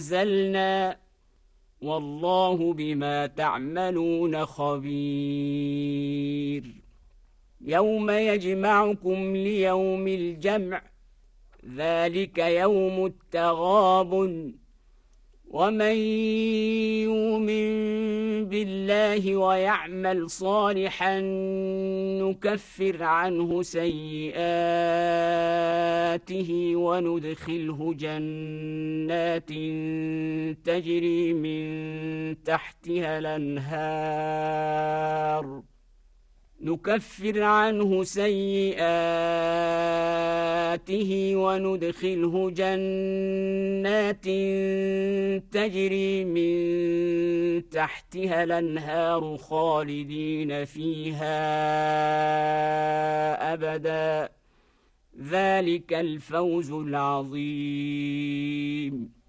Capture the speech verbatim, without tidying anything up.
أنزلنا والله بما تعملون خبير. يوم يجمعكم ليوم الجمع ذلك يوم التغابن ومن يؤمن بالله ويعمل صالحا نكفر عنه سيئاته وندخله جنات تجري من تحتها الأنهار نكفر عنه سيئاته وندخله جنات تجري من تحتها الأنهار خالدين فيها أبدا ذلك الفوز العظيم.